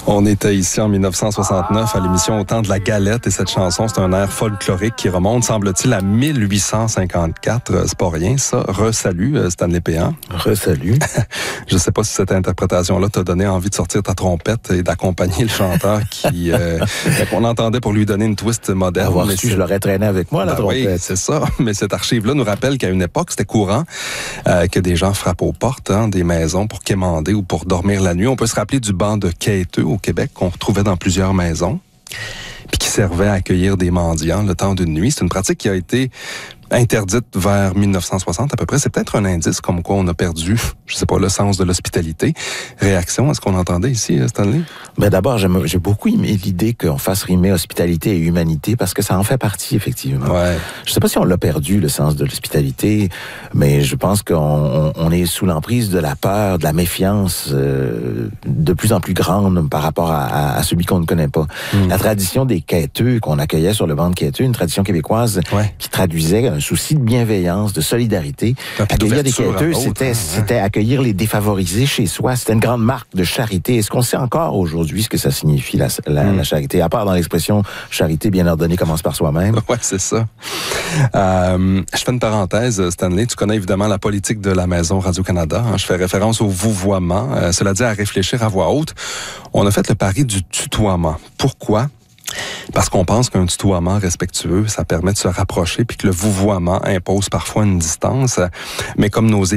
On était ici en 1969 à l'émission Au temps de la galette et cette chanson, c'est un air folklorique qui remonte, semble-t-il, à 1854. C'est pas rien, ça. Re-salut, Stanley Péan. Re-salut. Je sais pas si cette interprétation-là t'a donné envie de sortir ta trompette et d'accompagner le chanteur qui qu'on entendait pour lui donner une twist moderne. Avoir su, je l'aurais traîné avec moi, la trompette. Oui, c'est ça. Mais cette archive-là nous rappelle qu'à une époque, c'était courant que des gens frappent aux portes des maisons pour quémander ou pour dormir la nuit. On peut se rappeler du banc de quêteux au Québec qu'on retrouvait dans plusieurs maisons puis qui servait à accueillir des mendiants le temps d'une nuit. C'est une pratique qui a été interdite vers 1960 à peu près. C'est peut-être un indice comme quoi on a perdu, je sais pas, le sens de l'hospitalité. Réaction à ce qu'on entendait ici, Stanley? Ben d'abord, j'ai beaucoup aimé l'idée qu'on fasse rimer hospitalité et humanité parce que ça en fait partie, effectivement. Ouais. Je sais pas si on l'a perdu, le sens de l'hospitalité, mais je pense qu'on est sous l'emprise de la peur, de la méfiance de plus en plus grande par rapport à celui qu'on ne connaît pas. La tradition des quêteux qu'on accueillait sur le banc de quêteux, une tradition québécoise qui traduisait un souci de bienveillance, de solidarité. Accueillir des quêteux, c'était accueillir les défavorisés chez soi. C'était une grande marque de charité. Est-ce qu'on sait encore aujourd'hui ce que ça signifie, la charité? À part dans l'expression « charité bien ordonnée commence par soi-même ». Ouais, c'est ça. Je fais une parenthèse, Stanley. Tu connais évidemment la politique de la Maison Radio-Canada. Je fais référence au vouvoiement. Cela dit, à réfléchir à voix haute. On a fait le pari du tutoiement. Pourquoi? Parce qu'on pense qu'un tutoiement respectueux, ça permet de se rapprocher, puis que le vouvoiement impose parfois une distance. Mais comme nos